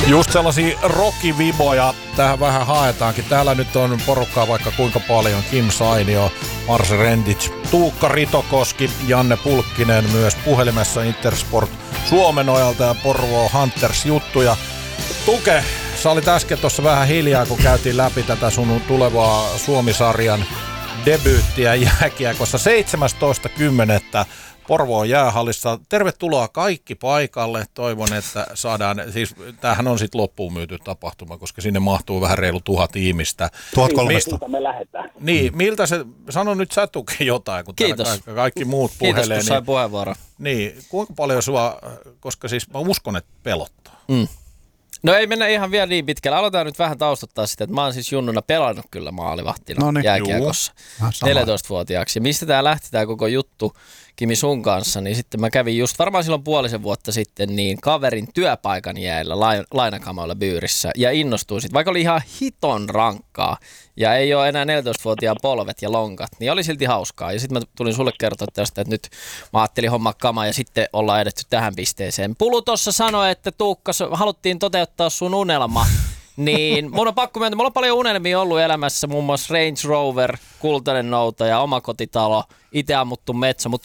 Just sellaisia rockiviboja tähän vähän haetaankin. Täällä nyt on porukkaa vaikka kuinka paljon. Kim Sainio, Mars Rendic, Tuukka Ritokoski, Janne Pulkkinen myös puhelimessa Intersport Suomenojalta ja Porvoo Hunters juttuja. Tuke, sä olit äsken tuossa vähän hiljaa, kun käytiin läpi tätä sun tulevaa Suomi-sarjan debyyttiä jääkiekossa 17.10. Porvoon jäähallissa. Tervetuloa kaikki paikalle. Toivon, että saadaan, siis tämähän on sitten loppuun myyty tapahtuma, koska sinne mahtuu vähän reilu 1000 ihmistä. 1300 me lähdetään. Niin, miltä se, sano nyt sä Tuke jotain, kun täällä kaikki muut puhelee. Kiitos, kun sai puheenvuoron. Niin, kuinka paljon sua, koska siis mä uskon, että pelottaa. No ei mennä ihan vielä niin pitkälle. Aloitetaan nyt vähän taustottaa sitä, että mä oon siis junnuna pelannut kyllä maalivahtina jääkiekossa 14-vuotiaaksi. Ja mistä tää lähti tää koko juttu Kimi sun kanssa, niin sitten mä kävin just varmaan silloin puolisen vuotta sitten niin kaverin työpaikan jäillä lainakamoilla Byyrissä ja innostuin sitten, vaikka oli ihan hiton rankkaa ja ei ole enää 14-vuotiaan polvet ja lonkat, niin oli silti hauskaa. Ja sitten mä tulin sulle kertoa tästä, että nyt mä ajattelin hommaa kamaa ja sitten ollaan edetty tähän pisteeseen. Pulu tossa sanoi, että Tuukka, haluttiin toteuttaa sun unelma. Niin, mun on pakko myöntää, mulla on paljon unelmia ollut elämässä, muun muassa Range Rover, kultainen noutaja, omakotitalo, itse ammuttu metsä, mutta